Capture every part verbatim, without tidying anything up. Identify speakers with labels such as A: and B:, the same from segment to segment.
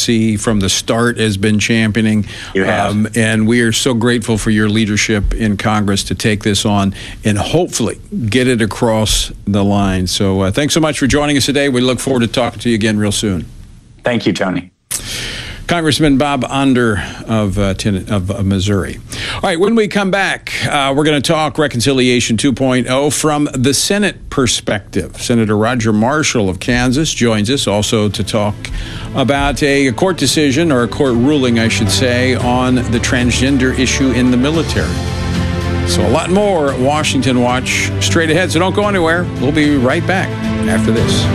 A: C from the start has been championing.
B: You have. Um,
A: and we are so grateful for your leadership in Congress to take this on and hopefully get it across the line. So uh, thanks so much for joining us today. We look forward to talking to you again real soon.
B: Thank you, Tony.
A: Congressman Bob Onder of, uh, of, of Missouri. All right, when we come back, uh, we're going to talk Reconciliation two point oh from the Senate perspective. Senator Roger Marshall of Kansas joins us also to talk about a, a court decision, or a court ruling, I should say, on the transgender issue in the military. So a lot more at Washington Watch straight ahead, so don't go anywhere. We'll be right back after this.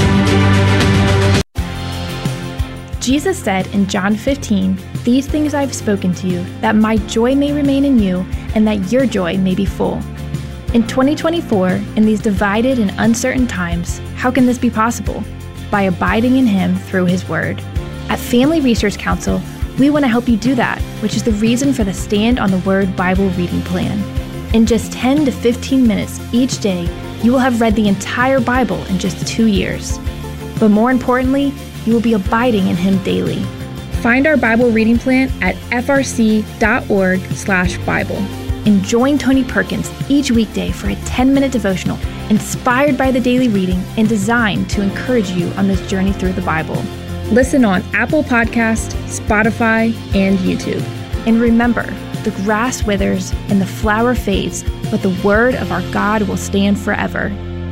C: Jesus said in John fifteen, "These things I've spoken to you, that my joy may remain in you, and that your joy may be full." In twenty twenty-four, in these divided and uncertain times, how can this be possible? By abiding in Him through His Word. At Family Research Council, we want to help you do that, which is the reason for the Stand on the Word Bible reading plan. In just ten to fifteen minutes each day, you will have read the entire Bible in just two years. But more importantly, you will be abiding in Him daily. Find our Bible reading plan at f r c dot org slash Bible. And join Tony Perkins each weekday for a ten-minute devotional inspired by the daily reading and designed to encourage you on this journey through the Bible. Listen on Apple Podcast, Spotify, and YouTube. And remember, the grass withers and the flower fades, but the word of our God will stand forever.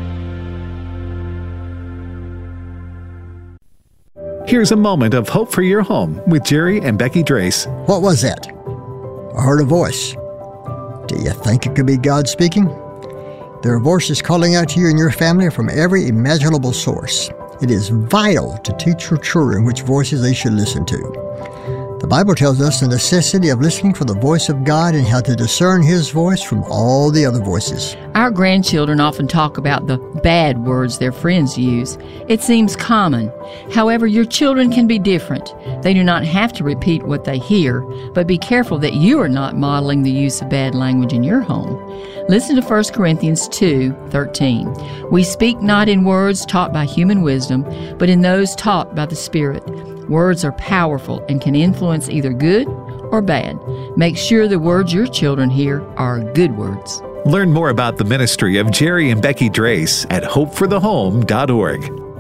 D: Here's a moment of hope for your home with Jerry and Becky Drace.
E: What was that? I heard a voice. Do you think it could be God speaking? There are voices calling out to you and your family from every imaginable source. It is vital to teach your children which voices they should listen to. The Bible tells us the necessity of listening for the voice of God and how to discern His voice from all the other voices.
F: Our grandchildren often talk about the bad words their friends use. It seems common. However, your children can be different. They do not have to repeat what they hear, but be careful that you are not modeling the use of bad language in your home. Listen to First Corinthians two thirteen. We speak not in words taught by human wisdom, but in those taught by the Spirit. Words are powerful and can influence either good or bad. Make sure the words your children hear are good words.
D: Learn more about the ministry of Jerry and Becky Drace at hope for the home dot org.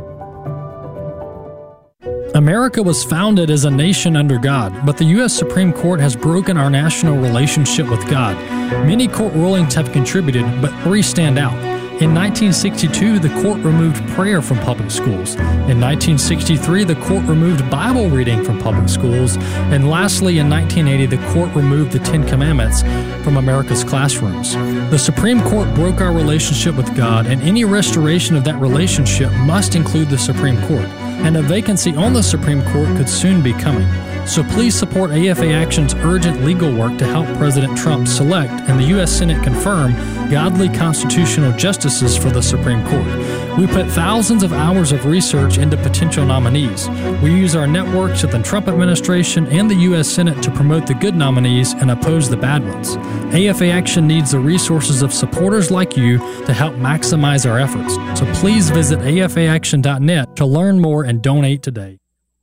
G: America was founded as a nation under God, but the U S Supreme Court has broken our national relationship with God. Many court rulings have contributed, but three stand out. In nineteen sixty-two, the court removed prayer from public schools. In nineteen sixty-three, the court removed Bible reading from public schools. And lastly, in nineteen eighty, the court removed the Ten Commandments from America's classrooms. The Supreme Court broke our relationship with God, and any restoration of that relationship must include the Supreme Court. And a vacancy on the Supreme Court could soon be coming. So please support A F A Action's urgent legal work to help President Trump select and the U S Senate confirm godly constitutional justices for the Supreme Court. We put thousands of hours of research into potential nominees. We use our networks at the Trump administration and the U S Senate to promote the good nominees and oppose the bad ones. A F A Action needs the resources of supporters like you to help maximize our efforts. So please visit A F A action dot net to learn more and donate today.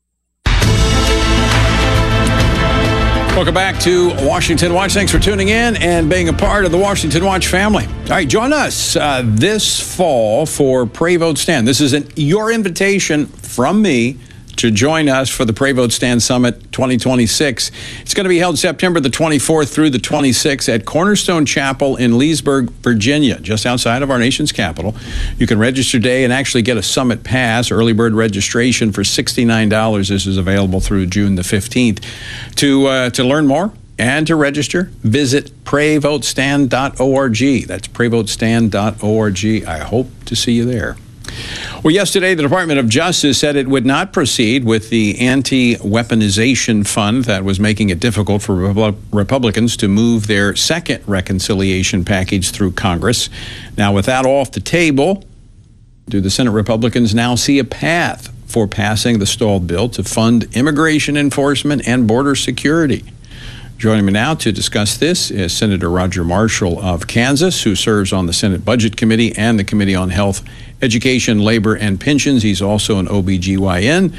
A: Welcome back to Washington Watch. Thanks for tuning in and being a part of the Washington Watch family. All right, join us uh, this fall for Pray Vote Stand. This is an, your invitation from me to join us for the Pray Vote Stand Summit twenty twenty-six. It's going to be held September the twenty-fourth through the twenty-sixth at Cornerstone Chapel in Leesburg, Virginia, just outside of our nation's capital. You can register today and actually get a summit pass, early bird registration for sixty-nine dollars. This is available through June the fifteenth. To, uh, to learn more and to register, visit pray vote stand dot org. That's pray vote stand dot org. I hope to see you there. Well, yesterday, the Department of Justice said it would not proceed with the anti-weaponization fund that was making it difficult for Repu- Republicans to move their second reconciliation package through Congress. Now, with that off the table, do the Senate Republicans now see a path for passing the stalled bill to fund immigration enforcement and border security? Joining me now to discuss this is Senator Roger Marshall of Kansas, who serves on the Senate Budget Committee and the Committee on Health, Education, Labor, and Pensions. He's also an O B G Y N.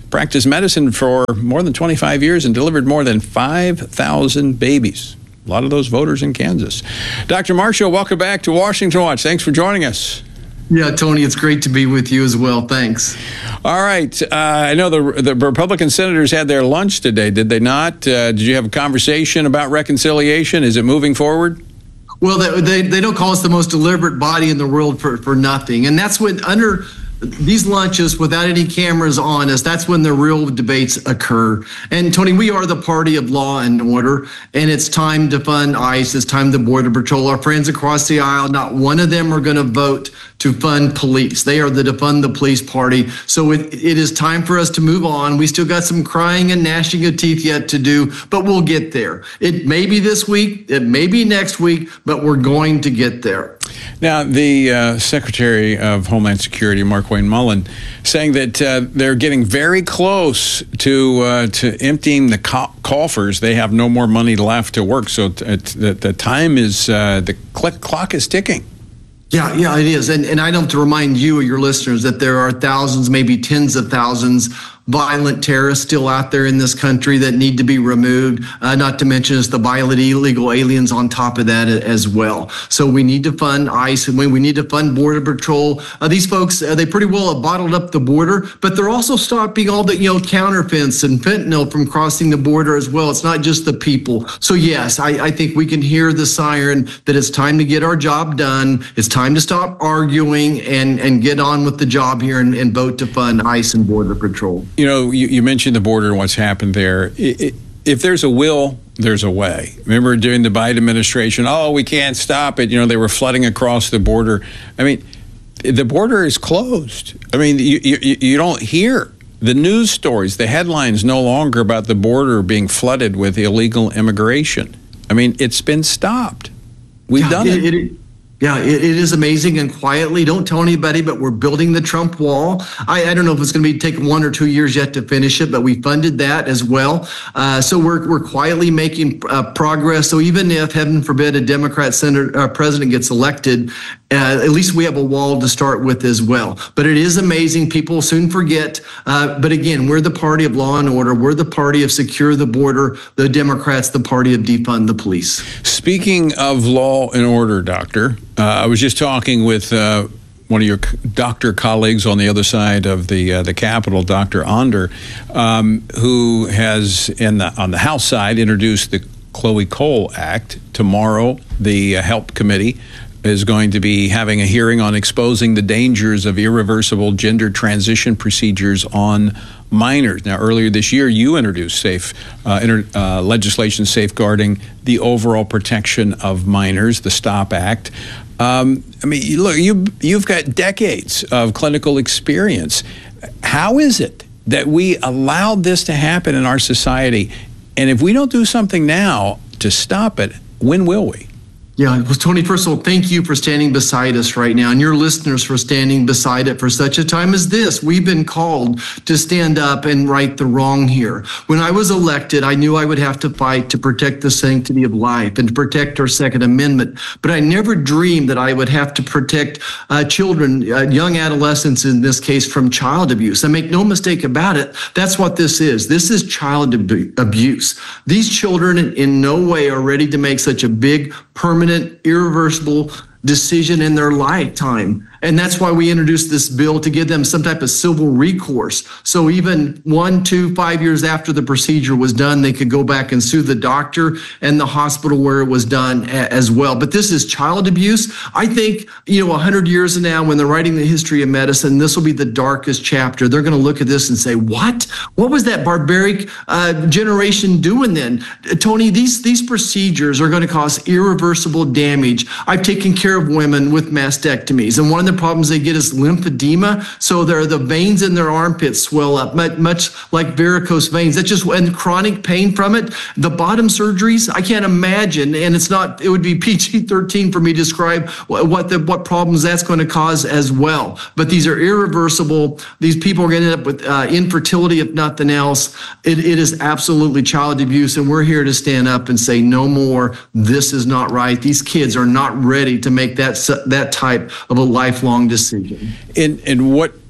A: practiced medicine for more than twenty-five years and delivered more than five thousand babies. A lot of those voters in Kansas. Doctor Marshall, welcome back to Washington Watch. Thanks for joining us.
H: Yeah, Tony, it's great to be with you as well. Thanks.
A: All right. Uh, I know the the Republican senators had their lunch today, did they not? Uh, did you have a conversation about reconciliation? Is it moving forward?
H: Well, they, they, they don't call us the most deliberate body in the world for, for nothing. And that's when under these lunches without any cameras on us, that's when the real debates occur. And Tony, we are the party of law and order, and it's time to fund ICE. It's time to Border Patrol. Our friends across the aisle, not one of them are going to vote to fund police. They are the defund the police party. So it, it is time for us to move on. We still got some crying and gnashing of teeth yet to do, but we'll get there. It may be this week, it may be next week, but we're going to get there.
A: Now, the uh, Secretary of Homeland Security, Markwayne Mullin, saying that uh, they're getting very close to uh, to emptying the co- coffers. They have no more money left to work, so t- t- the, the time is, uh, the cl- clock is ticking.
H: Yeah, yeah, it is. And, and I don't have to remind you or your listeners that there are thousands, maybe tens of thousands violent terrorists still out there in this country that need to be removed, uh, not to mention it's the violent illegal aliens on top of that as well. So we need to fund ICE and we need to fund Border Patrol. Uh, these folks, uh, they pretty well have bottled up the border, but they're also stopping all the, you know, counterfeits and fentanyl from crossing the border as well. It's not just the people. So yes, I, I think we can hear the siren that it's time to get our job done. It's time to stop arguing and, and get on with the job here and, and vote to fund ICE and Border Patrol.
A: You know, you, you mentioned the border and what's happened there. It, it, if there's a will, there's a way. Remember during the Biden administration, oh, we can't stop it. You know, they were flooding across the border. I mean, the border is closed. I mean, you, you, you don't hear the news stories, the headlines no longer about the border being flooded with illegal immigration. I mean, it's been stopped. We've
H: yeah,
A: done it.
H: it, it Yeah, it, it is amazing, and quietly, don't tell anybody, but we're building the Trump wall. I, I don't know if it's going to be take one or two years yet to finish it, but we funded that as well. Uh, so we're we're quietly making uh, progress. So even if, heaven forbid, a Democrat senator uh, president gets elected, uh, at least we have a wall to start with as well. But it is amazing. People soon forget. Uh, but again, we're the party of law and order. We're the party of secure the border. The Democrats, the party of defund the police.
A: Speaking of law and order, Doctor, uh, I was just talking with uh, one of your doctor colleagues on the other side of the uh, the Capitol, Doctor Onder, um, who has in the, on the House side introduced the Chloe Cole Act. Tomorrow, the uh, Help Committee is going to be having a hearing on exposing the dangers of irreversible gender transition procedures on minors. Now, earlier this year, you introduced safe uh, inter, uh, legislation safeguarding the overall protection of minors, the STOP Act. Um, I mean, look, you, you've got decades of clinical experience. How is it that we allowed this to happen in our society? And if we don't do something now to stop it, when will we?
H: Yeah, well, Tony, first of all, thank you for standing beside us right now, and your listeners for standing beside it for such a time as this. We've been called to stand up and right the wrong here. When I was elected, I knew I would have to fight to protect the sanctity of life and to protect our Second Amendment, but I never dreamed that I would have to protect uh, children, uh, young adolescents in this case, from child abuse. And make no mistake about it, that's what this is. This is child ab- abuse. These children in, in no way are ready to make such a big, permanent, irreversible decision in their lifetime. And that's why we introduced this bill to give them some type of civil recourse. So even one, two, five years after the procedure was done, they could go back and sue the doctor and the hospital where it was done as well. But this is child abuse. I think, you know, a hundred years from now, when they're writing the history of medicine, this will be the darkest chapter. They're going to look at this and say, what? What was that barbaric uh, generation doing then? Tony, these, these procedures are going to cause irreversible damage. I've taken care of women with mastectomies, and one of the problems they get is lymphedema. So there are the veins in their armpits swell up, much, much like varicose veins. That's just, and chronic pain from it. The bottom surgeries, I can't imagine, and it's not, it would be P G thirteen for me to describe what the what problems that's going to cause as well. But these are irreversible. These people are going to end up with uh, infertility, if nothing else. It, it is absolutely child abuse, and we're here to stand up and say no more. This is not right. These kids are not ready to make that that type of a lifelong decision.
A: And, and what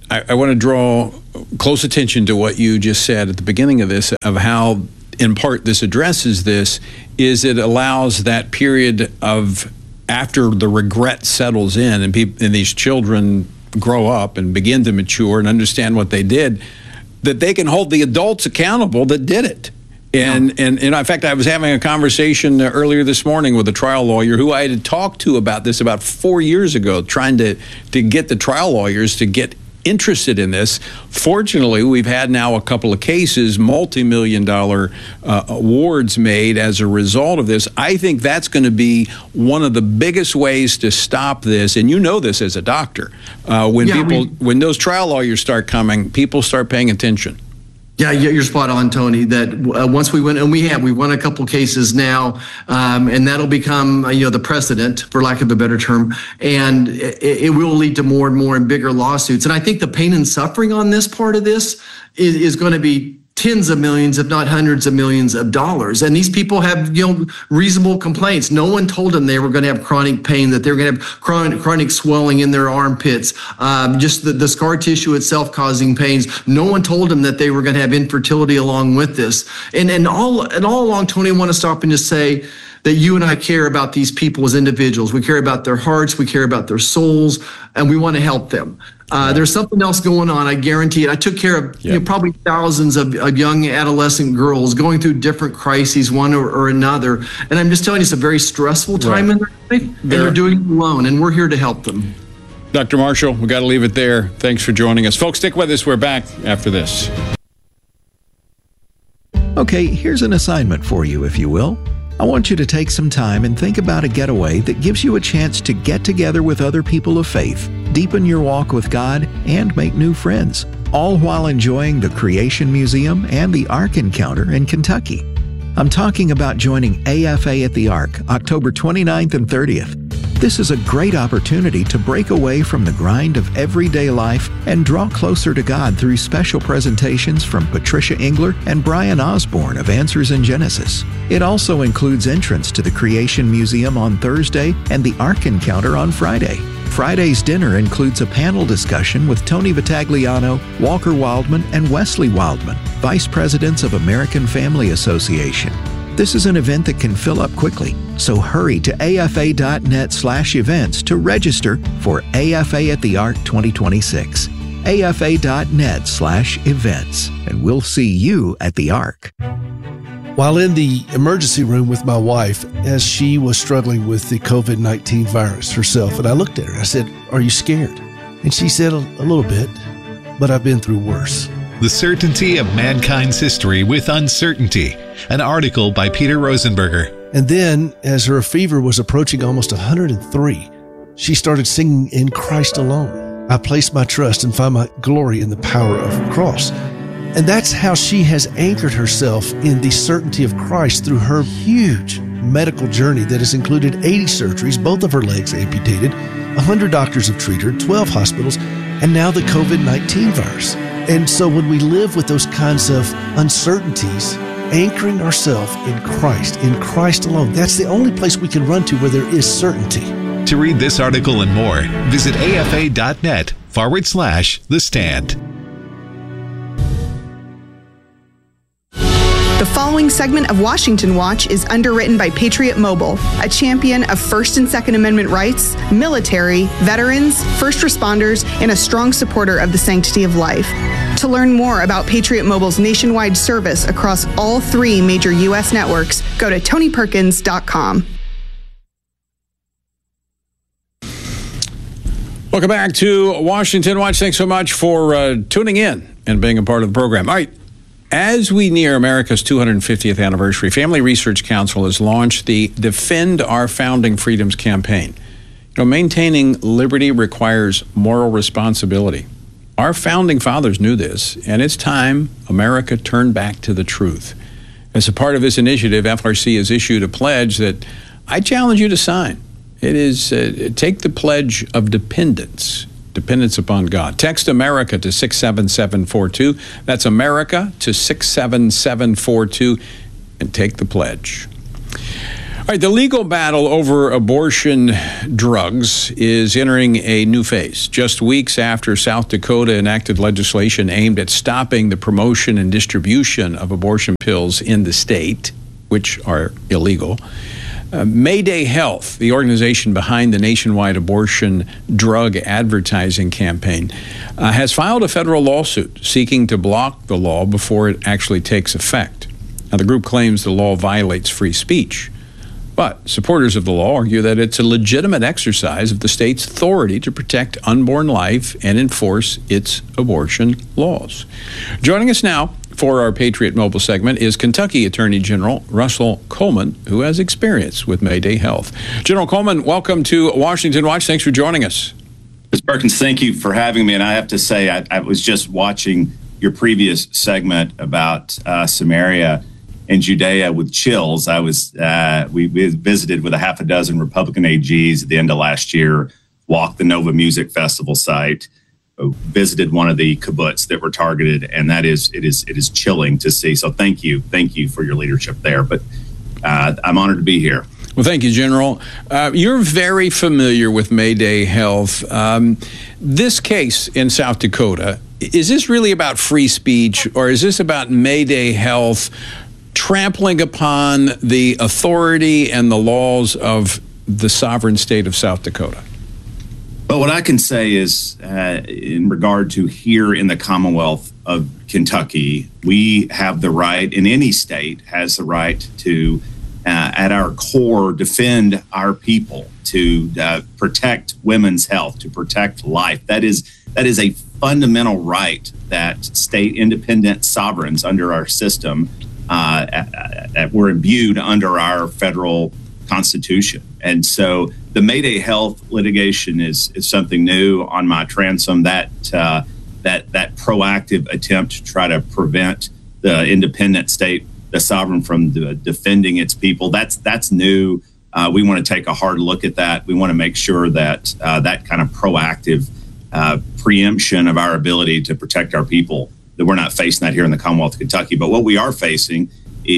A: I, I want to draw close attention to what you just said at the beginning of this, of how, in part, this addresses this, is it allows that period of after the regret settles in and, people, and these children grow up and begin to mature and understand what they did, that they can hold the adults accountable that did it. And, yeah. and, and in fact, I was having a conversation earlier this morning with a trial lawyer who I had talked to about this about four years ago, trying to, to get the trial lawyers to get interested in this. Fortunately, we've had now a couple of cases, multi-million dollar uh, awards made as a result of this. I think that's going to be one of the biggest ways to stop this. And you know this as a doctor. Uh, when yeah, people, we, when those trial lawyers start coming, people start paying attention.
H: Yeah, you're spot on, Tony, that uh, once we win, and we have, we won a couple cases now, um, and that'll become, uh, you know, the precedent, for lack of a better term, and it, it will lead to more and more and bigger lawsuits. And I think the pain and suffering on this part of this is, is going to be tens of millions, if not hundreds of millions of dollars. And these people have, you know, reasonable complaints. No one told them they were going to have chronic pain, that they were going to have chronic, chronic swelling in their armpits, um, just the, the scar tissue itself causing pains. No one told them that they were going to have infertility along with this. And, and all, and all along, Tony, I want to stop and just say that you and I care about these people as individuals. We care about their hearts, we care about their souls, and we want to help them. Uh, there's something else going on, I guarantee it. I took care of yep. you know, probably thousands of, of young adolescent girls going through different crises, one or, or another. And I'm just telling you, it's a very stressful time right. in their life, and they're, they're doing it alone, and we're here to help them.
A: Doctor Marshall, we got to leave it there. Thanks for joining us. Folks, stick with us. We're back after this.
D: Okay, here's an assignment for you, if you will. I want you to take some time and think about a getaway that gives you a chance to get together with other people of faith, deepen your walk with God, and make new friends, all while enjoying the Creation Museum and the Ark Encounter in Kentucky. I'm talking about joining A F A at the Ark, October twenty-ninth and thirtieth. This is a great opportunity to break away from the grind of everyday life and draw closer to God through special presentations from Patricia Engler and Brian Osborne of Answers in Genesis. It also includes entrance to the Creation Museum on Thursday and the Ark Encounter on Friday. Friday's dinner includes a panel discussion with Tony Vitagliano, Walker Wildman, and Wesley Wildman, Vice Presidents of American Family Association. This is an event that can fill up quickly, so hurry to afa.net slash events to register for A F A at the Ark twenty twenty-six. afa.net slash events, and we'll see you at the Ark.
I: While in the emergency room with my wife, as she was struggling with the covid nineteen virus herself, and I looked at her, I said, "Are you scared?" And she said, a, a little bit, but I've been through worse.
D: The Certainty of Mankind's History with Uncertainty, an article by Peter Rosenberger.
I: And then, as her fever was approaching almost one hundred three, she started singing In Christ Alone. I place my trust and find my glory in the power of the cross. And that's how she has anchored herself in the certainty of Christ through her huge medical journey that has included eighty surgeries, both of her legs amputated, one hundred doctors have treated her, twelve hospitals, and now the covid nineteen virus. And so when we live with those kinds of uncertainties, anchoring ourselves in Christ, in Christ alone, that's the only place we can run to where there is certainty.
D: To read this article and more, visit afa.net forward slash the stand.
J: The following segment of Washington Watch is underwritten by Patriot Mobile, a champion of First and Second Amendment rights, military, veterans, first responders, and a strong supporter of the sanctity of life. To learn more about Patriot Mobile's nationwide service across all three major U S networks, go to tony perkins dot com.
A: Welcome back to Washington Watch. Thanks so much for uh, tuning in and being a part of the program. All right. As we near America's two hundred fiftieth anniversary, Family Research Council has launched the Defend Our Founding Freedoms campaign. You know, maintaining liberty requires moral responsibility. Our founding fathers knew this, and it's time America turned back to the truth. As a part of this initiative, F R C has issued a pledge that I challenge you to sign. It is uh, take the pledge of dependence. Dependence upon God. Text America to six seven seven four two. That's America to six seven seven four two and take the pledge. right, the legal battle over abortion drugs is entering a new phase. Just weeks after South Dakota enacted legislation aimed at stopping the promotion and distribution of abortion pills in the state, which are illegal, uh, Mayday Health, the organization behind the nationwide abortion drug advertising campaign, uh, has filed a federal lawsuit seeking to block the law before it actually takes effect. Now, the group claims the law violates free speech. But supporters of the law argue that it's a legitimate exercise of the state's authority to protect unborn life and enforce its abortion laws. Joining us now for our Patriot Mobile segment is Kentucky Attorney General Russell Coleman, who has experience with Mayday Health. General Coleman, welcome to Washington Watch. Thanks for joining us.
K: Mister Perkins, thank you for having me. And I have to say, I, I was just watching your previous segment about uh, Samaria and Judea with chills. I was, uh, we, we visited with a half a dozen Republican A Gs at the end of last year, walked the Nova Music Festival site, visited one of the kibbutz that were targeted, and that is, it is, it is chilling to see. So thank you. Thank you for your leadership there. But uh, I'm honored to be here.
A: Well, thank you, General. Uh, you're very familiar with Mayday Health. Um, this case in South Dakota, is this really about free speech, or is this about Mayday Health trampling upon the authority and the laws of the sovereign state of South Dakota?
K: But what I can say is, uh, in regard to here in the Commonwealth of Kentucky, we have the right, and any state has the right to, uh, at our core, defend our people, to uh, protect women's health, to protect life. That is that is a fundamental right that state independent sovereigns under our system Uh, that were imbued under our federal constitution. And so the Mayday Health litigation is is something new on my transom, that uh, that that proactive attempt to try to prevent the independent state, the sovereign, from the, defending its people. That's that's new. Uh, we want to take a hard look at that. We want to make sure that uh, that kind of proactive uh, preemption of our ability to protect our people, that we're not facing that here in the Commonwealth of Kentucky. But what we are facing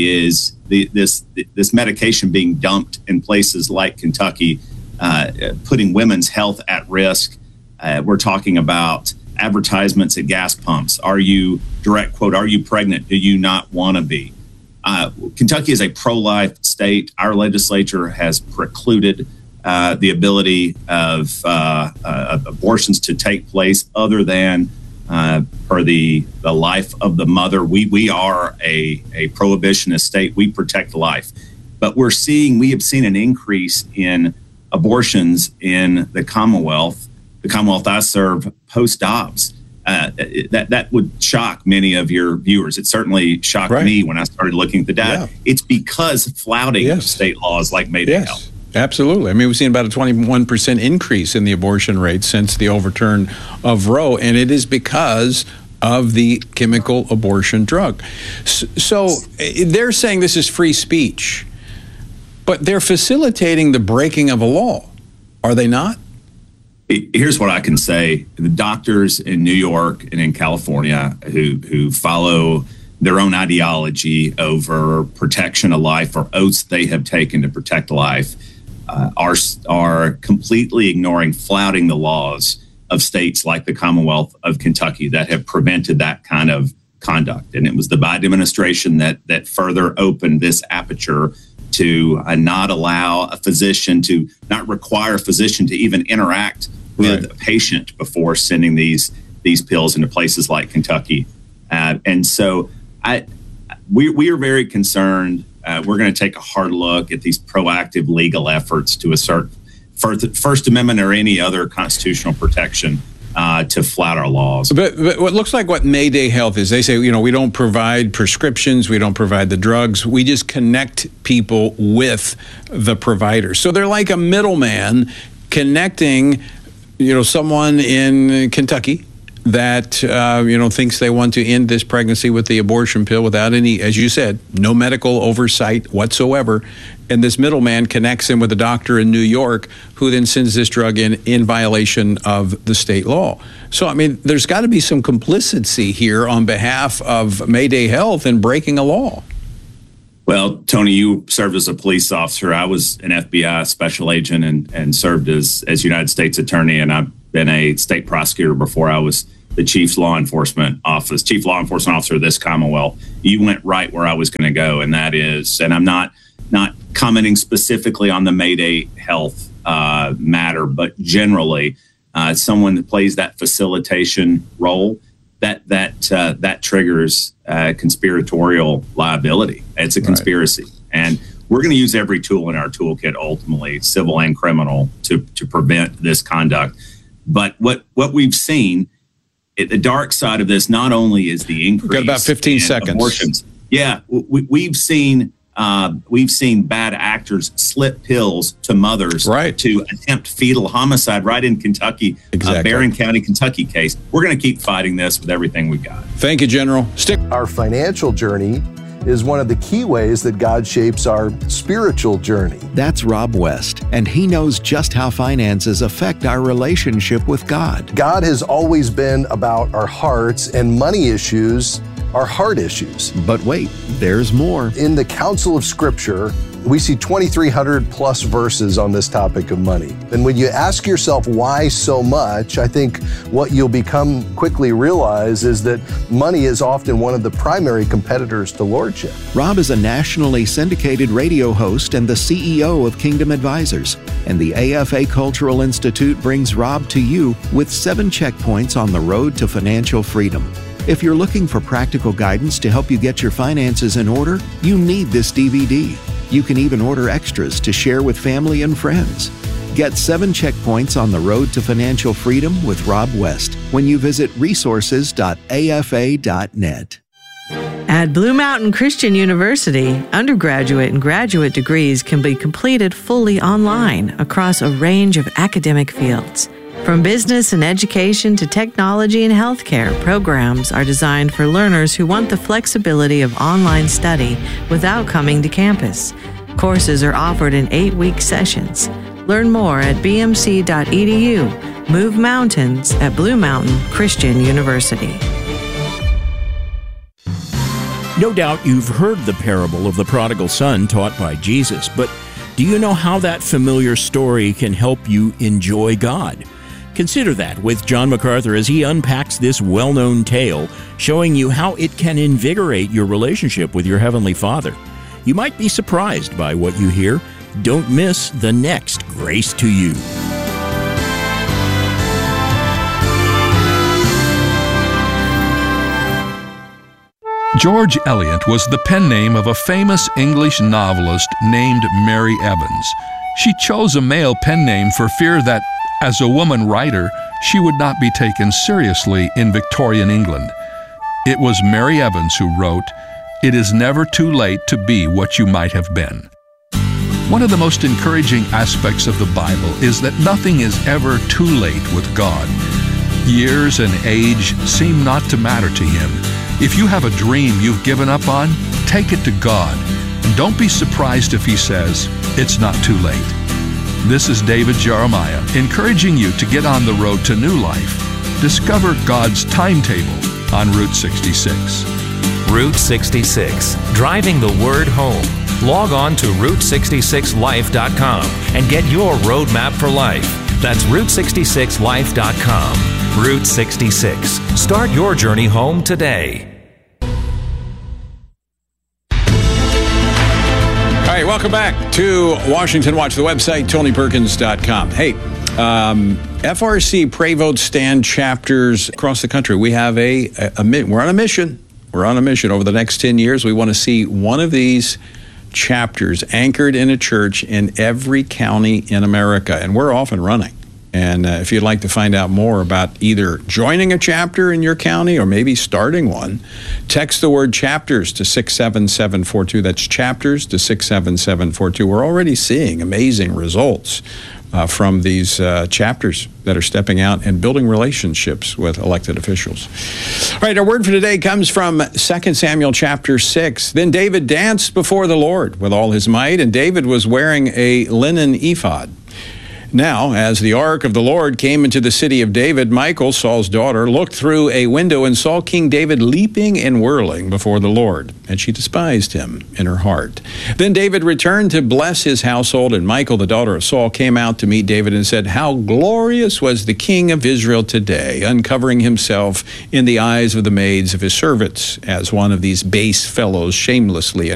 K: is the, this this medication being dumped in places like Kentucky, uh, putting women's health at risk. Uh, we're talking about advertisements at gas pumps. Are you, direct quote, are you pregnant? Do you not want to be? Uh, Kentucky is a pro-life state. Our legislature has precluded uh, the ability of, uh, uh, of abortions to take place other than Uh, for the the life of the mother. We we are a, a prohibitionist state. We protect life. But we're seeing, we have seen an increase in abortions in the Commonwealth, the Commonwealth I serve, post-Dobbs. Uh, that, that would shock many of your viewers. It certainly shocked right. me when I started looking at the data. Yeah. It's because of flouting yes. of state laws like Mayday
A: yes.
K: Health.
A: Absolutely. I mean, we've seen about a twenty-one percent increase in the abortion rate since the overturn of Roe, and it is because of the chemical abortion drug. So they're saying this is free speech, but they're facilitating the breaking of a law, are they not?
K: Here's what I can say. The doctors in New York and in California who, who follow their own ideology over protection of life, or oaths they have taken to protect life, Uh, are are completely ignoring, flouting the laws of states like the Commonwealth of Kentucky that have prevented that kind of conduct. And it was the Biden administration that that further opened this aperture to uh, not allow a physician, to not require a physician to even interact with right. a patient before sending these these pills into places like Kentucky. Uh, and so I we we are very concerned. Uh, we're going to take a hard look at these proactive legal efforts to assert First Amendment or any other constitutional protection uh, to flout our laws.
A: But, but what looks like what Mayday Health is, they say, you know, we don't provide prescriptions, we don't provide the drugs, we just connect people with the providers. So they're like a middleman connecting, you know, someone in Kentucky that, uh, you know, thinks they want to end this pregnancy with the abortion pill without any, as you said, no medical oversight whatsoever. And this middleman connects him with a doctor in New York who then sends this drug in in violation of the state law. So, I mean, there's got to be some complicity here on behalf of Mayday Health in breaking a law.
K: Well, Tony, you served as a police officer. I was an F B I special agent and, and served as, as United States attorney, and I've been a state prosecutor before I was the chief law enforcement office, chief law enforcement officer of this Commonwealth. You went right where I was going to go, and that is, and I'm not not commenting specifically on the Mayday Health uh, matter, but generally, uh, someone that plays that facilitation role, that that uh, that triggers uh, conspiratorial liability. It's a conspiracy, right. And we're going to use every tool in our toolkit, ultimately civil and criminal, to to prevent this conduct. But what what we've seen, it, the dark side of this, not only is the increase.
A: We've got about fifteen seconds.
K: Abortions. Yeah, we, we've seen. Uh, we've seen bad actors slip pills to mothers
A: right.
K: to attempt fetal homicide right in Kentucky,
A: exactly.
K: uh, Barron County, Kentucky case. We're going to keep fighting this with everything we've got.
A: Thank you, General. Stick.
L: Our financial journey is one of the key ways that God shapes our spiritual journey.
D: That's Rob West, and he knows just how finances affect our relationship with God.
L: God has always been about our hearts, and money issues are heart issues.
D: But wait, there's more.
L: In the Council of Scripture, we see twenty-three hundred plus verses on this topic of money. And when you ask yourself why so much, I think what you'll become quickly realize is that money is often one of the primary competitors to lordship.
D: Rob is a nationally syndicated radio host and the C E O of Kingdom Advisors. And the A F A Cultural Institute brings Rob to you with seven checkpoints on the road to financial freedom. If you're looking for practical guidance to help you get your finances in order, you need this D V D. You can even order extras to share with family and friends. Get seven checkpoints on the road to financial freedom with Rob West when you visit resources dot A F A dot net.
M: At Blue Mountain Christian University, undergraduate and graduate degrees can be completed fully online across a range of academic fields. From business and education to technology and healthcare, programs are designed for learners who want the flexibility of online study without coming to campus. Courses are offered in eight-week sessions. Learn more at b m c dot e d u. Move mountains at Blue Mountain Christian University.
N: No doubt you've heard the parable of the prodigal son taught by Jesus, but do you know how that familiar story can help you enjoy God? Consider that with John MacArthur as he unpacks this well-known tale, showing you how it can invigorate your relationship with your Heavenly Father. You might be surprised by what you hear. Don't miss the next Grace to You.
O: George Eliot was the pen name of a famous English novelist named Mary Evans. She chose a male pen name for fear that, as a woman writer, she would not be taken seriously in Victorian England. It was Mary Evans who wrote, "It is never too late to be what you might have been." One of the most encouraging aspects of the Bible is that nothing is ever too late with God. Years and age seem not to matter to Him. If you have a dream you've given up on, take it to God. And don't be surprised if He says, "It's not too late." This is David Jeremiah, encouraging you to get on the road to new life. Discover God's timetable on Route sixty-six.
P: Route sixty-six, driving the word home. Log on to route sixty-six life dot com and get your roadmap for life. That's route sixty-six life dot com. Route sixty-six. Start your journey home today.
A: All right, welcome back to Washington Watch, the website, tony perkins dot com. Hey, um, F R C Pray Vote Stand chapters across the country. We have a, a, a, we're on a mission. We're on a mission. Over the next ten years, we want to see one of these chapters anchored in a church in every county in America, and we're off and running. And uh, if you'd like to find out more about either joining a chapter in your county or maybe starting one, text the word chapters to six seven seven four two. That's chapters to six seven seven four two. We're already seeing amazing results uh, from these uh, chapters that are stepping out and building relationships with elected officials. All right, our word for today comes from Second Samuel chapter six. Then David danced before the Lord with all his might, and David was wearing a linen ephod. Now, as the ark of the Lord came into the city of David, Michal, Saul's daughter, looked through a window and saw King David leaping and whirling before the Lord, and she despised him in her heart. Then David returned to bless his household, and Michal, the daughter of Saul, came out to meet David and said, "How glorious was the king of Israel today, uncovering himself in the eyes of the maids of his servants, as one of these base fellows shamelessly